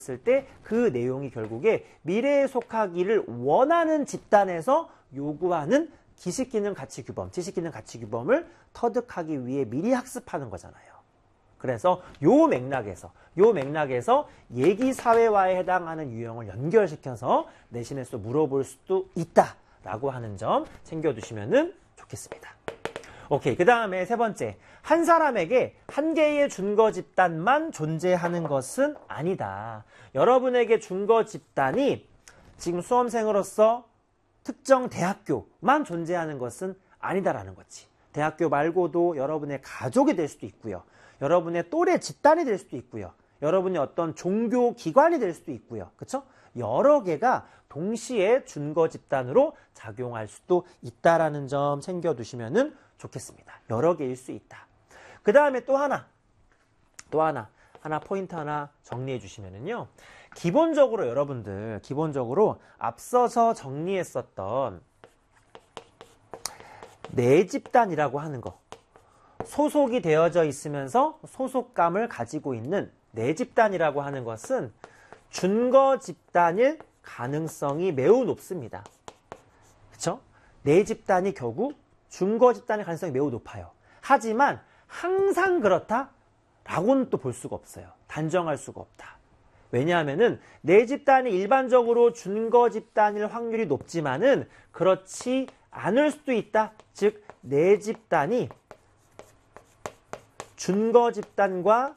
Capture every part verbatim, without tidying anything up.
했을 때 그 내용이 결국에 미래에 속하기를 원하는 집단에서 요구하는 기식기능 가치규범, 지식기능 가치규범을 터득하기 위해 미리 학습하는 거잖아요. 그래서 요 맥락에서 요 맥락에서 얘기사회화에 해당하는 유형을 연결시켜서 내신에서 물어볼 수도 있다라고 하는 점 챙겨두시면 좋겠습니다. 오케이, 그 다음에 세 번째, 한 사람에게 한 개의 준거 집단만 존재하는 것은 아니다. 여러분에게 준거 집단이 지금 수험생으로서 특정 대학교만 존재하는 것은 아니다라는 거지. 대학교 말고도 여러분의 가족이 될 수도 있고요. 여러분의 또래 집단이 될 수도 있고요. 여러분의 어떤 종교 기관이 될 수도 있고요. 그렇죠? 여러 개가 동시에 준거 집단으로 작용할 수도 있다라는 점 챙겨두시면 좋겠습니다. 여러 개일 수 있다. 그 다음에 또 하나, 또 하나, 하나 포인트 하나 정리해 주시면은요. 기본적으로 여러분들, 기본적으로 앞서서 정리했었던 내 집단이라고 하는 거, 소속이 되어져 있으면서 소속감을 가지고 있는 내 집단이라고 하는 것은 준거 집단일 가능성이 매우 높습니다. 그렇죠? 내 집단이 결국 준거 집단의 가능성이 매우 높아요. 하지만 항상 그렇다라고는 또 볼 수가 없어요. 단정할 수가 없다. 왜냐하면은 내 집단이 일반적으로 준거 집단일 확률이 높지만은 그렇지 않을 수도 있다. 즉, 내 집단이 준거 집단과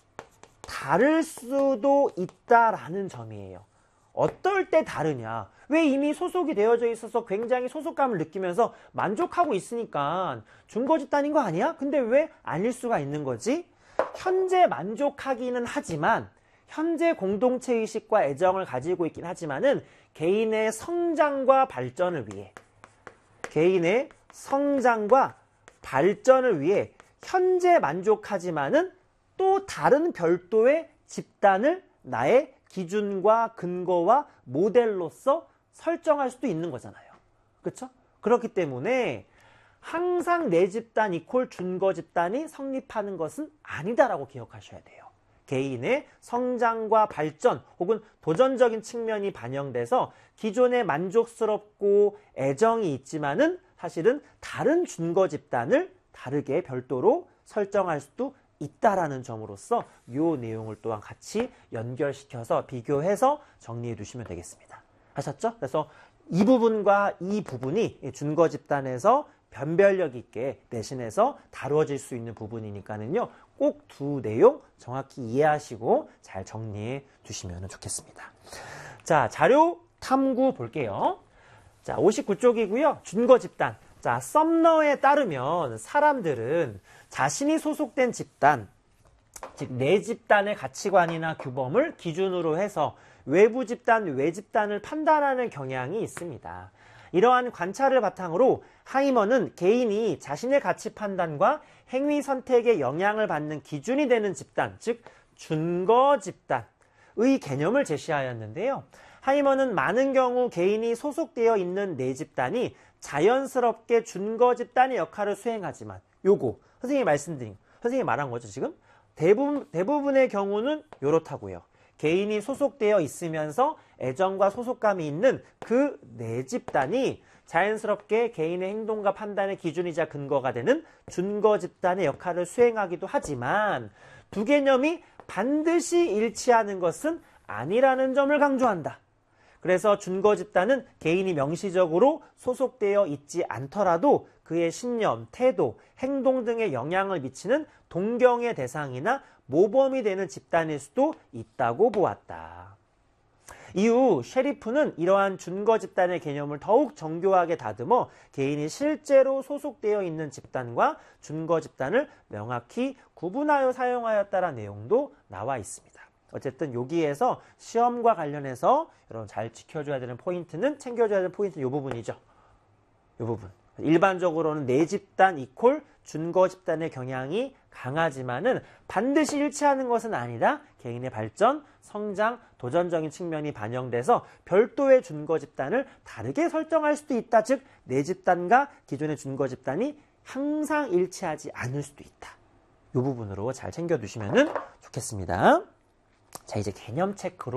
다를 수도 있다라는 점이에요. 어떨 때 다르냐? 왜 이미 소속이 되어져 있어서 굉장히 소속감을 느끼면서 만족하고 있으니까 준거 집단인 거 아니야? 근데 왜 아닐 수가 있는 거지? 현재 만족하기는 하지만 현재 공동체의식과 애정을 가지고 있긴 하지만은 개인의 성장과 발전을 위해 개인의 성장과 발전을 위해 현재 만족하지만은 또 다른 별도의 집단을 나의 기준과 근거와 모델로서 설정할 수도 있는 거잖아요. 그렇죠? 그렇기 때문에 항상 내 집단 이퀄 준거 집단이 성립하는 것은 아니다라고 기억하셔야 돼요. 개인의 성장과 발전 혹은 도전적인 측면이 반영돼서 기존에 만족스럽고 애정이 있지만은 사실은 다른 준거 집단을 다르게 별도로 설정할 수도 있다라는 점으로서 이 내용을 또한 같이 연결시켜서 비교해서 정리해 두시면 되겠습니다. 하셨죠? 그래서 이 부분과 이 부분이 준거 집단에서 변별력 있게 내신에서 다루어질 수 있는 부분이니까는요. 꼭 두 내용 정확히 이해하시고 잘 정리해 두시면 좋겠습니다. 자, 자료 탐구 볼게요. 자, 오십구 쪽이고요. 준거 집단. 자, 썸너에 따르면 사람들은 자신이 소속된 집단, 즉 내 집단의 가치관이나 규범을 기준으로 해서 외부 집단, 외 집단을 판단하는 경향이 있습니다. 이러한 관찰을 바탕으로 하이먼은 개인이 자신의 가치 판단과 행위 선택에 영향을 받는 기준이 되는 집단, 즉 준거 집단의 개념을 제시하였는데요. 하이먼은 많은 경우 개인이 소속되어 있는 내 집단이 자연스럽게 준거 집단의 역할을 수행하지만 요거 선생님이 말씀드린 선생님이 말한 거죠. 지금 대부분, 대부분의 경우는 요렇다고요. 개인이 소속되어 있으면서 애정과 소속감이 있는 그 내 집단이 자연스럽게 개인의 행동과 판단의 기준이자 근거가 되는 준거 집단의 역할을 수행하기도 하지만 두 개념이 반드시 일치하는 것은 아니라는 점을 강조한다. 그래서 준거 집단은 개인이 명시적으로 소속되어 있지 않더라도 그의 신념, 태도, 행동 등에 영향을 미치는 동경의 대상이나 모범이 되는 집단일 수도 있다고 보았다. 이후 셰리프는 이러한 준거 집단의 개념을 더욱 정교하게 다듬어 개인이 실제로 소속되어 있는 집단과 준거 집단을 명확히 구분하여 사용하였다는 내용도 나와 있습니다. 어쨌든 여기에서 시험과 관련해서 여러분 잘 지켜줘야 되는 포인트는 챙겨줘야 되는 포인트는 이 부분이죠. 이 부분. 일반적으로는 내 집단 이퀄 준거 집단의 경향이 강하지만은 반드시 일치하는 것은 아니다. 개인의 발전, 성장, 도전적인 측면이 반영돼서 별도의 준거 집단을 다르게 설정할 수도 있다. 즉, 내 집단과 기존의 준거 집단이 항상 일치하지 않을 수도 있다. 이 부분으로 잘 챙겨두시면 좋겠습니다. 자, 이제 개념 체크로